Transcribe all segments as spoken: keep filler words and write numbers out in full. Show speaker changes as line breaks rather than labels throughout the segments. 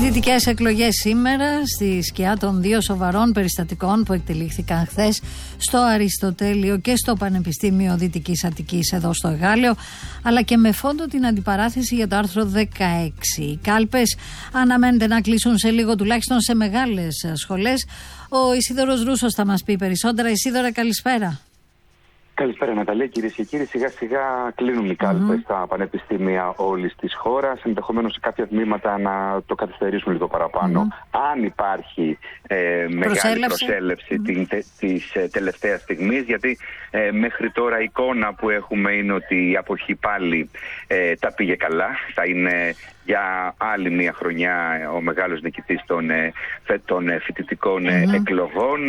Φοιτητικές εκλογές σήμερα στη σκιά των δύο σοβαρών περιστατικών που εκτελήχθηκαν χθες στο Αριστοτέλειο και στο Πανεπιστήμιο Δυτικής Αττικής εδώ στο Εγάλεο, αλλά και με φόντο την αντιπαράθεση για το άρθρο δεκαέξι. Οι κάλπες αναμένεται να κλείσουν σε λίγο, τουλάχιστον σε μεγάλες σχολές. Ο Ισίδωρος Ρούσος θα μας πει περισσότερα. Ισίδωρα, καλησπέρα.
Καλησπέρα Ναταλία, κυρίες και κύριοι. Σιγά σιγά κλείνουν οι κάλπες mm-hmm. στα πανεπιστήμια όλης της χώρας. Ενδεχομένως σε κάποια τμήματα να το καθυστερήσουν λίγο παραπάνω. Mm-hmm. Αν υπάρχει ε, μεγάλη προσέλευση, προσέλευση mm-hmm. την, τε, της ε, τελευταίας στιγμής, γιατί ε, μέχρι τώρα η εικόνα που έχουμε είναι ότι η αποχή πάλι ε, τα πήγε καλά. Θα είναι για άλλη μια χρονιά ο μεγάλος νικητής των, των φοιτητικών mm-hmm. εκλογών.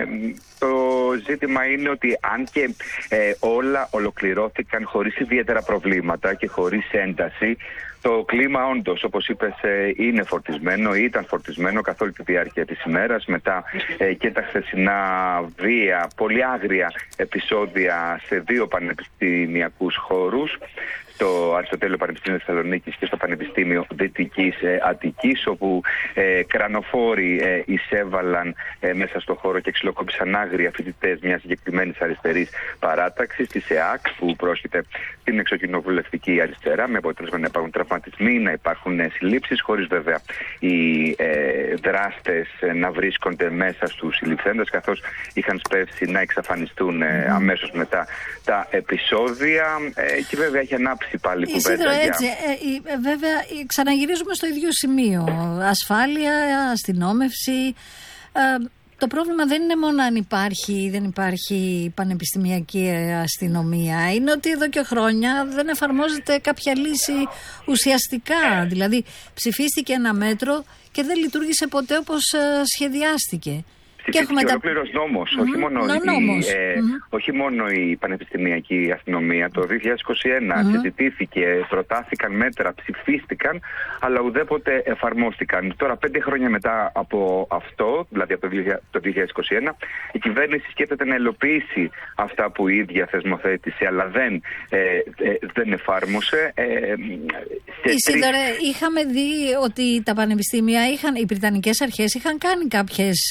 Το ζήτημα είναι ότι αν και ε, όλα ολοκληρώθηκαν χωρίς ιδιαίτερα προβλήματα και χωρίς ένταση, το κλίμα όντως, όπως είπες, είναι φορτισμένο, ήταν φορτισμένο καθ' όλη τη διάρκεια της ημέρας, μετά ε, και τα χθεσινά βία, πολύ άγρια επεισόδια σε δύο πανεπιστημιακούς χώρους, στο Αριστοτέλειο Πανεπιστήμιο Θεσσαλονίκης και στο Πανεπιστήμιο Δυτικής Αττικής, όπου ε, κρανοφόροι ε, εισέβαλαν ε, μέσα στο χώρο και ξυλοκόπησαν άγρια φοιτητές μιας συγκεκριμένης αριστερής παράταξης, της ΕΑΚ, που πρόκειται στην εξοκοινοβουλευτική αριστερά, με αποτέλεσμα να υπάρχουν τραυματισμοί, να υπάρχουν ε, συλλήψεις, χωρίς βέβαια οι ε, δράστες ε, να βρίσκονται μέσα στους συλληφθέντες, καθώς είχαν σπεύσει να εξαφανιστούν ε, αμέσως μετά τα επεισόδια. Ε, και βέβαια έχει ανάψει πάλι κουβέντα.
Έτσι, ε, ε, βέβαια ξαναγυρίζουμε στο ίδιο σημείο. Ασφάλεια, αστυνόμευση. Ε, το πρόβλημα δεν είναι μόνο αν υπάρχει ή δεν υπάρχει πανεπιστημιακή αστυνομία. Είναι ότι εδώ και χρόνια δεν εφαρμόζεται κάποια λύση ουσιαστικά. Δηλαδή ψηφίστηκε ένα μέτρο και δεν λειτουργήσε ποτέ όπως ε, σχεδιάστηκε.
Και έχουμε τα... ολόκληρος νόμος, mm-hmm. όχι, μόνο η,
νόμος.
Ε, mm-hmm. όχι μόνο η πανεπιστημιακή αστυνομία. Το δύο χιλιάδες είκοσι ένα mm-hmm. συζητήθηκε, προτάθηκαν μέτρα, ψηφίστηκαν, αλλά ουδέποτε εφαρμόστηκαν. Τώρα, πέντε χρόνια μετά από αυτό, δηλαδή από το δύο χιλιάδες είκοσι ένα, η κυβέρνηση σκέφτεται να υλοποιήσει αυτά που η ίδια θεσμοθέτησε, αλλά δεν, ε, ε, δεν εφάρμοσε. Ε,
Ισίδωρε, τρεις... είχαμε δει ότι τα πανεπιστήμια, είχαν, οι Βρυτανικές αρχές είχαν κάνει κάποιες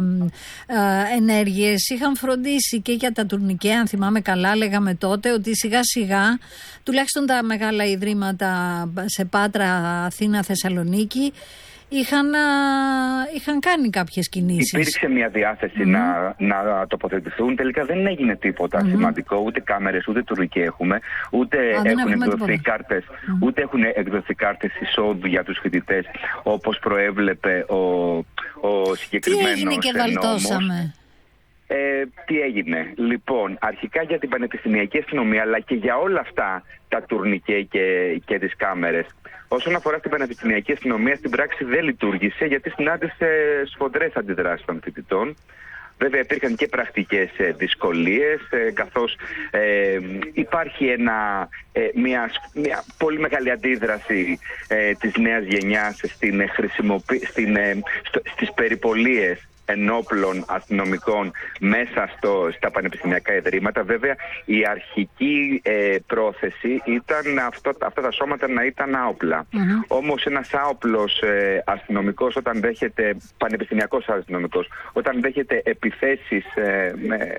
ενέργειες, είχαν φροντίσει και για τα τουρνικέ, αν θυμάμαι καλά, λέγαμε τότε ότι σιγά σιγά τουλάχιστον τα μεγάλα ιδρύματα σε Πάτρα, Αθήνα, Θεσσαλονίκη είχαν, είχαν κάνει κάποιες κινήσεις.
Υπήρξε μια διάθεση mm-hmm. να, να τοποθετηθούν. Τελικά δεν έγινε τίποτα mm-hmm. σημαντικό. Ούτε κάμερες, ούτε τουρνικέ έχουμε, ούτε Α, έχουν εκδοθεί κάρτες, mm-hmm. ούτε έχουν εκδοθεί κάρτες εισόδου για τους φοιτητές, όπως προέβλεπε ο, ο συγκεκριμένος
νόμος. Τι έγινε και βαλτώσαμε.
Ε, τι έγινε. Λοιπόν, αρχικά για την πανεπιστημιακή αστυνομία, αλλά και για όλα αυτά τα τουρνικέ και, και τις κάμερες. Όσον αφορά την πανεπιστημιακή αστυνομία, στην πράξη δεν λειτουργήσε, γιατί συνάντησε σφοδρές αντιδράσεις των φοιτητών. Βέβαια υπήρχαν και πρακτικές ε, δυσκολίες, ε, καθώς ε, υπάρχει ένα, ε, μια, μια πολύ μεγάλη αντίδραση ε, της νέας γενιάς στην, χρησιμοποι... στην, ε, στο, στις περιπολίες ενόπλων αστυνομικών μέσα στο, στα πανεπιστημιακά ιδρύματα. Βέβαια η αρχική ε, πρόθεση ήταν αυτό, αυτά τα σώματα να ήταν άοπλα. Mm-hmm. Όμως ένας άοπλος ε, αστυνομικός, όταν δέχεται, πανεπιστημιακός αστυνομικός, όταν δέχεται επιθέσεις ε, με,